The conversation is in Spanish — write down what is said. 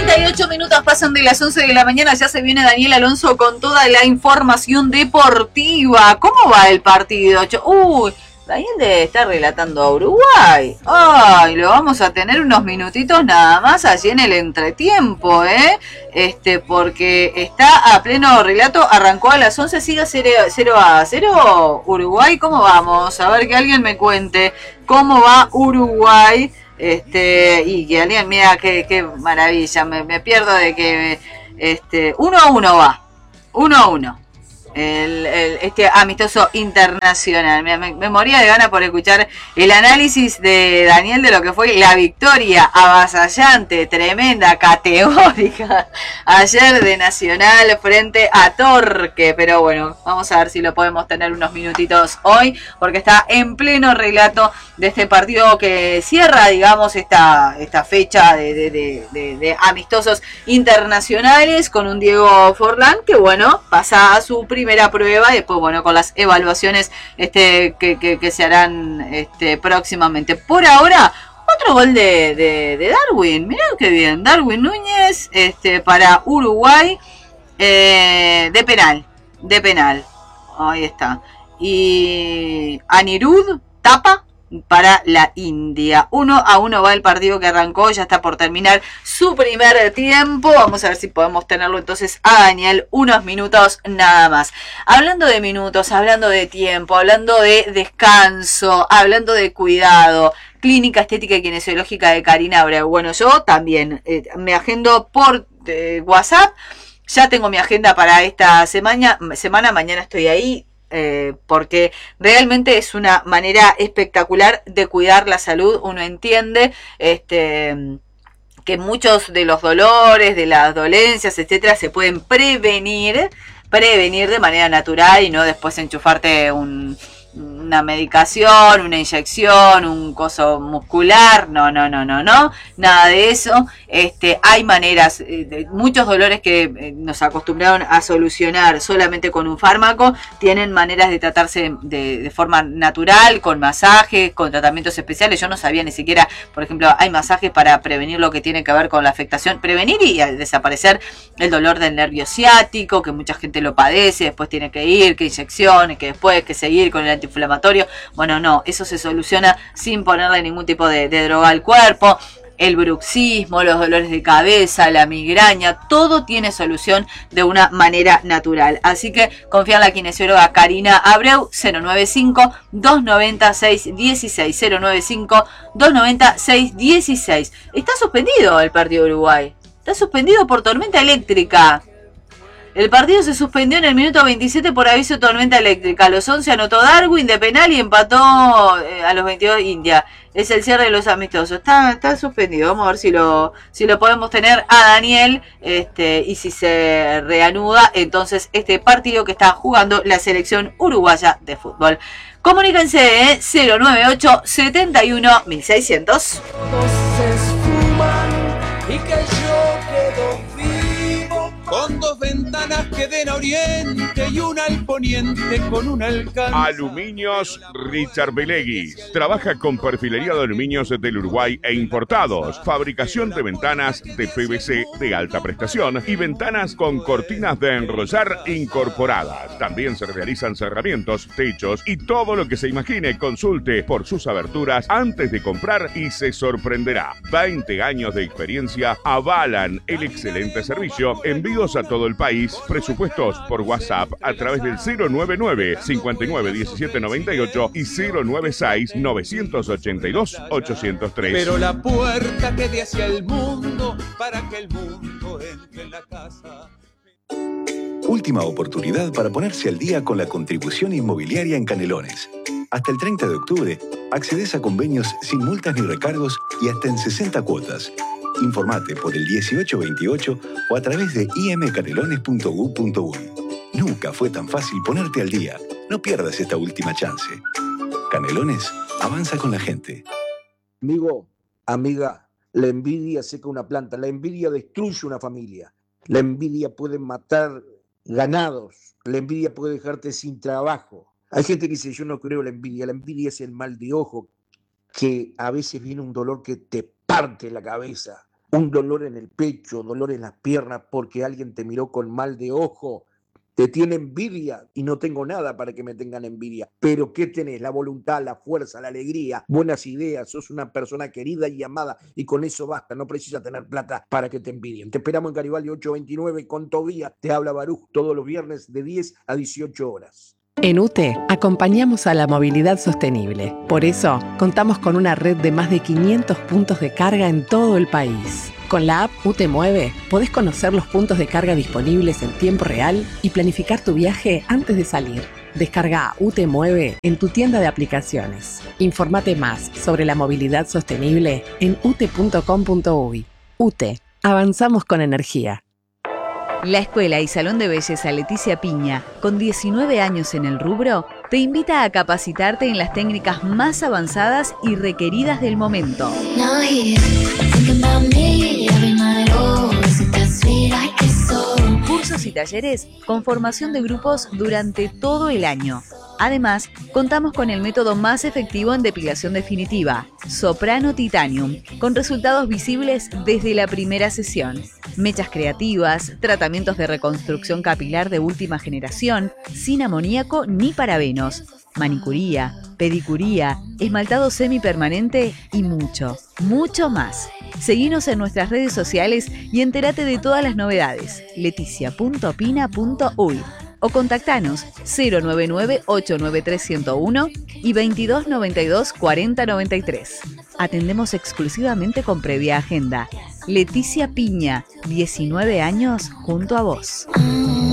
38 minutos pasan de las 11 de la mañana, ya se viene Daniel Alonso con toda la información deportiva. ¿Cómo va el partido? Uy, Daniel debe estar relatando a Uruguay. Ay, lo vamos a tener unos minutitos nada más allí en el entretiempo, porque está a pleno relato, arrancó a las 11, sigue 0-0 Uruguay. ¿Cómo vamos? A ver, que alguien me cuente cómo va Uruguay. Y que alguien, mira qué maravilla, me pierdo de que 1-1 va, 1-1 este amistoso internacional. Me moría de ganas por escuchar el análisis de Daniel de lo que fue la victoria avasallante, tremenda, categórica ayer de Nacional frente a Torque. Pero bueno, vamos a ver si lo podemos tener unos minutitos hoy, porque está en pleno relato de este partido que cierra, digamos, esta fecha de amistosos internacionales, con un Diego Forlán que, bueno, pasa a su primera prueba y después, bueno, con las evaluaciones que se harán próximamente. Por ahora, otro gol de Darwin. Mirá qué bien, Darwin Núñez para Uruguay, de penal. Ahí está. Y Anirudh tapa para la India. 1-1 va el partido que arrancó, ya está por terminar su primer tiempo. Vamos a ver si podemos tenerlo entonces a Daniel unos minutos nada más. Hablando de minutos, hablando de tiempo, hablando de descanso, hablando de cuidado, Clínica Estética y Kinesiológica de Karina Abreu. Bueno, yo también me agendo por WhatsApp. Ya tengo mi agenda para esta semana, mañana estoy ahí. Porque realmente es una manera espectacular de cuidar la salud. Uno entiende que muchos de los dolores, de las dolencias, etcétera, se pueden prevenir de manera natural y no después enchufarte una medicación, una inyección, un coso muscular. No, nada de eso. Hay maneras, muchos dolores que nos acostumbraron a solucionar solamente con un fármaco, tienen maneras de tratarse de forma natural, con masajes, con tratamientos especiales. Yo no sabía ni siquiera, por ejemplo, hay masajes para prevenir lo que tiene que ver con la afectación, prevenir y desaparecer el dolor del nervio ciático, que mucha gente lo padece, después tiene que ir, que inyecciones, que después que seguir con el antiinflamatorio. Bueno, no, eso se soluciona sin ponerle ningún tipo de droga al cuerpo. El bruxismo, los dolores de cabeza, la migraña, todo tiene solución de una manera natural. Así que confía en la kinesióloga Karina Abreu. 095-290-616, 095-290-616. Está suspendido el partido de Uruguay. Está suspendido por tormenta eléctrica. El partido se suspendió en el minuto 27 por aviso de tormenta eléctrica. A los 11 anotó Darwin de penal y empató a los 22 India. Es el cierre de los amistosos. Está suspendido. Vamos a ver si lo podemos tener a Daniel. Y si se reanuda entonces este partido que está jugando la selección uruguaya de fútbol. Comuníquense 098 71 1600. Y que yo quedo vivo con dos ventanas que den a oriente y una al poniente con un alcance. Aluminios Richard Beleguis. Trabaja con perfilería de aluminios del Uruguay e importados. Fabricación de ventanas de PVC de alta prestación y ventanas con cortinas de enrollar incorporadas. También se realizan cerramientos, techos y todo lo que se imagine. Consulte por sus aberturas antes de comprar y se sorprenderá. 20 años de experiencia avalan el excelente servicio. Envíos a todo el país. Presupuestos por WhatsApp a través del 099 59 17 98 y 096 982 803. Pero la puerta que dé hacia el mundo para que el mundo entre en la casa. Última oportunidad para ponerse al día con la contribución inmobiliaria en Canelones. Hasta el 30 de octubre, accedes a convenios sin multas ni recargos y hasta en 60 cuotas. Informate por el 1828 o a través de imcanelones.gov.uy. Nunca fue tan fácil ponerte al día. No pierdas esta última chance. Canelones avanza con la gente. Amigo, amiga, la envidia seca una planta, la envidia destruye una familia, la envidia puede matar ganados, la envidia puede dejarte sin trabajo. Hay gente que dice, yo no creo la envidia es el mal de ojo, que a veces viene un dolor que te parte la cabeza. un dolor en el pecho, dolor en las piernas porque alguien te miró con mal de ojo, te tiene envidia y no tengo nada para que me tengan envidia. Pero ¿qué tenés? La voluntad, la fuerza, la alegría, buenas ideas, sos una persona querida y amada y con eso basta, no precisas tener plata para que te envidien. Te esperamos en Garibaldi 829 con Tobía, te habla Baruch todos los viernes de 10 a 18 horas. En UTE acompañamos a la movilidad sostenible. Por eso, contamos con una red de más de 500 puntos de carga en todo el país. Con la app UTE Mueve, podés conocer los puntos de carga disponibles en tiempo real y planificar tu viaje antes de salir. Descarga UTE Mueve en tu tienda de aplicaciones. Informate más sobre la movilidad sostenible en ute.com.uy. UTE, avanzamos con energía. La Escuela y Salón de Belleza Leticia Piña, con 19 años en el rubro, te invita a capacitarte en las técnicas más avanzadas y requeridas del momento. Cursos y talleres con formación de grupos durante todo el año. Además, contamos con el método más efectivo en depilación definitiva, Soprano Titanium, con resultados visibles desde la primera sesión. Mechas creativas, tratamientos de reconstrucción capilar de última generación, sin amoníaco ni parabenos, manicuría, pedicuría, esmaltado semipermanente y mucho, mucho más. Seguinos en nuestras redes sociales y entérate de todas las novedades. leticia.pina.uy o contactanos 099-893-101 y 2292-4093. Atendemos exclusivamente con previa agenda. Leticia Piña, 19 años junto a vos.